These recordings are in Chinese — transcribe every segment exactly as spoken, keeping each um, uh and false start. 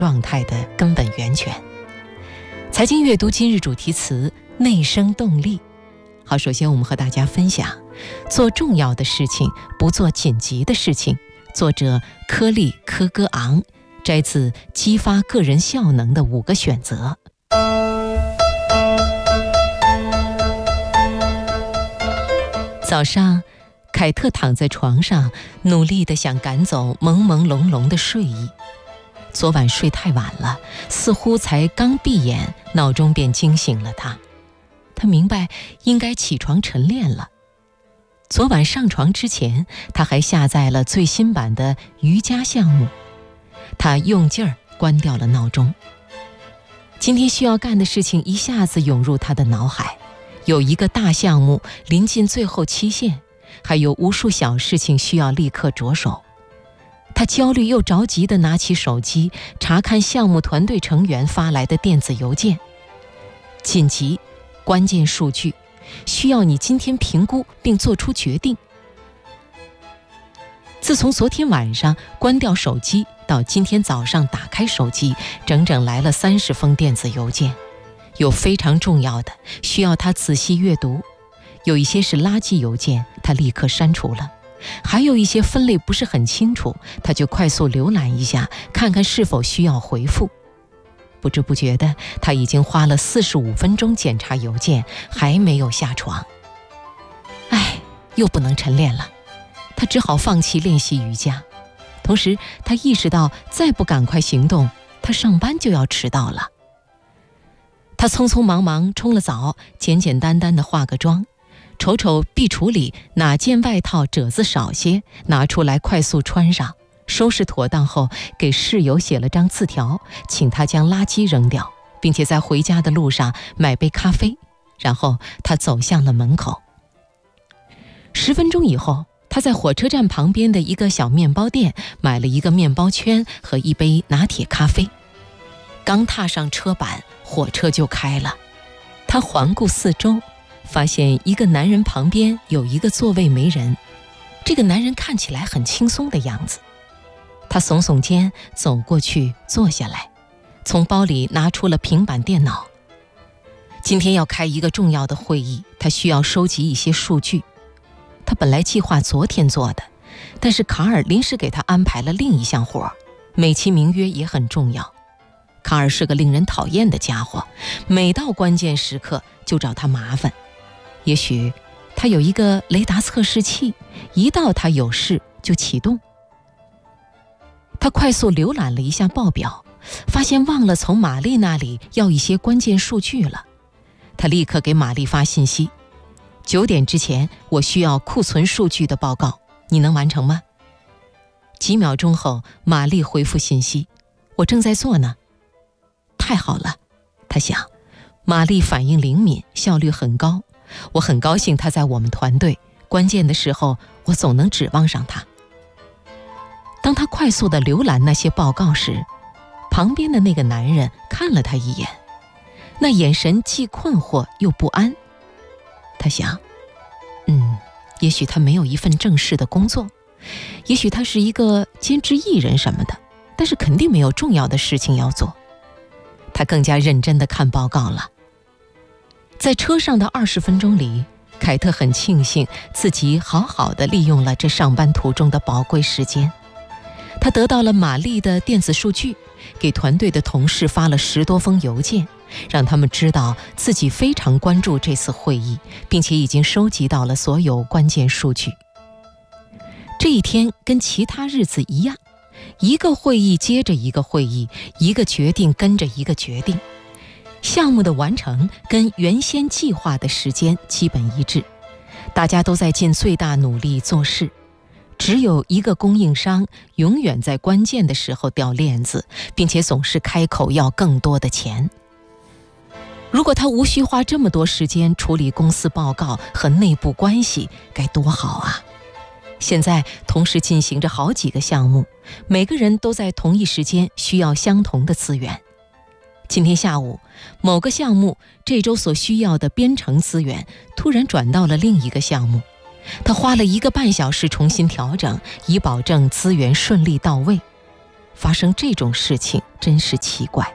状态的根本源泉。财经阅读今日主题词：内生动力。好，首先我们和大家分享做重要的事情，不做紧急的事情。作者科利科戈昂，摘自激发个人效能的五个选择。早上，凯特躺在床上，努力地想赶走朦朦胧胧的睡意。昨晚睡太晚了，似乎才刚闭眼，闹钟便惊醒了他。他明白应该起床晨练了。昨晚上床之前，他还下载了最新版的瑜伽项目。他用劲儿关掉了闹钟。今天需要干的事情一下子涌入他的脑海，有一个大项目临近最后期限，还有无数小事情需要立刻着手。他焦虑又着急地拿起手机，查看项目团队成员发来的电子邮件。紧急，关键数据，需要你今天评估并做出决定。自从昨天晚上关掉手机到今天早上打开手机，整整来了三十封电子邮件，有非常重要的，需要他仔细阅读；有一些是垃圾邮件，他立刻删除了；还有一些分类不是很清楚，他就快速浏览一下，看看是否需要回复。不知不觉的，他已经花了四十五分钟检查邮件，还没有下床。唉，又不能晨练了，他只好放弃练习瑜伽。同时，他意识到再不赶快行动，他上班就要迟到了。他匆匆忙忙冲了澡，简简单单地化个妆，瞅瞅壁橱里哪件外套褶子少些，拿出来快速穿上。收拾妥当后，给室友写了张字条，请他将垃圾扔掉，并且在回家的路上买杯咖啡。然后他走向了门口。十分钟以后，他在火车站旁边的一个小面包店买了一个面包圈和一杯拿铁咖啡。刚踏上车板，火车就开了。他环顾四周，发现一个男人旁边有一个座位没人。这个男人看起来很轻松的样子。他耸耸肩走过去坐下来，从包里拿出了平板电脑。今天要开一个重要的会议，他需要收集一些数据。他本来计划昨天做的，但是卡尔临时给他安排了另一项活，美其名曰也很重要。卡尔是个令人讨厌的家伙，每到关键时刻就找他麻烦。也许他有一个雷达测试器，一到他有事就启动。他快速浏览了一下报表，发现忘了从玛丽那里要一些关键数据了。他立刻给玛丽发信息：九点之前我需要库存数据的报告，你能完成吗？几秒钟后，玛丽回复信息：我正在做呢。太好了，他想，玛丽反应灵敏，效率很高，我很高兴她在我们团队，关键的时候我总能指望上她。当他快速地浏览那些报告时，旁边的那个男人看了他一眼，那眼神既困惑又不安。他想，嗯，也许他没有一份正式的工作，也许他是一个兼职艺人什么的，但是肯定没有重要的事情要做。他更加认真地看报告了。在车上的二十分钟里，凯特很庆幸自己好好地利用了这上班途中的宝贵时间。他得到了玛丽的电子数据，给团队的同事发了十多封邮件，让他们知道自己非常关注这次会议，并且已经收集到了所有关键数据。这一天跟其他日子一样，一个会议接着一个会议，一个决定跟着一个决定。项目的完成跟原先计划的时间基本一致，大家都在尽最大努力做事。只有一个供应商永远在关键的时候掉链子，并且总是开口要更多的钱。如果他无需花这么多时间处理公司报告和内部关系，该多好啊！现在同时进行着好几个项目，每个人都在同一时间需要相同的资源。今天下午，某个项目这周所需要的编程资源突然转到了另一个项目，他花了一个半小时重新调整，以保证资源顺利到位。 发生这种事情真是奇怪。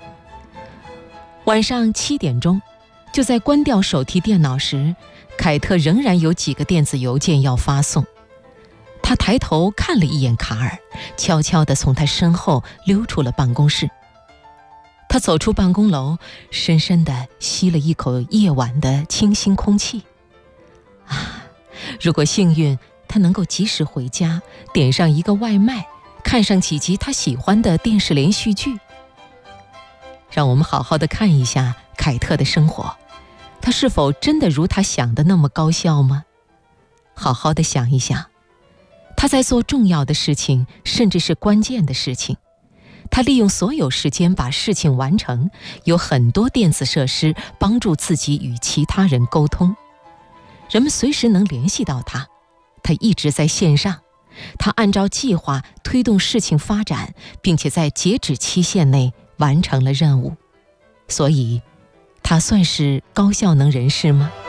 晚上七点钟，就在关掉手提电脑时，凯特仍然有几个电子邮件要发送。他抬头看了一眼卡尔，悄悄地从他身后溜出了办公室。他走出办公楼，深深地吸了一口夜晚的清新空气。啊，如果幸运，他能够及时回家，点上一个外卖，看上几集他喜欢的电视连续剧。让我们好好的看一下凯特的生活，他是否真的如他想的那么高效吗？好好的想一想，他在做重要的事情，甚至是关键的事情。他利用所有时间把事情完成，有很多电子设施帮助自己与其他人沟通，人们随时能联系到他。他一直在线上，他按照计划推动事情发展，并且在截止期限内完成了任务。所以，他算是高效能人士吗？